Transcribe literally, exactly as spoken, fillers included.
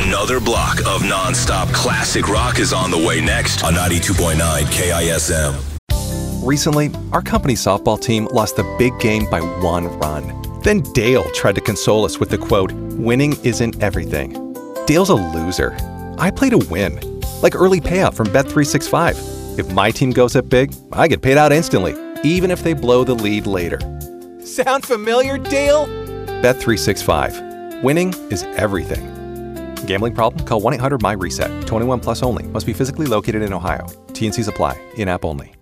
Another block of non-stop classic rock is on the way next on ninety-two point nine K I S M. Recently, our company softball team lost the big game by one run. Then Dale tried to console us with the quote, "Winning isn't everything." Dale's a loser. I play to win. Like early payout from Bet three sixty-five. If my team goes up big, I get paid out instantly, even if they blow the lead later. Sound familiar, Dale? Bet three sixty-five. Winning is everything. Gambling problem? Call one eight hundred M Y RESET. twenty-one plus only. Must be physically located in Ohio. T and Cs apply. In-app only.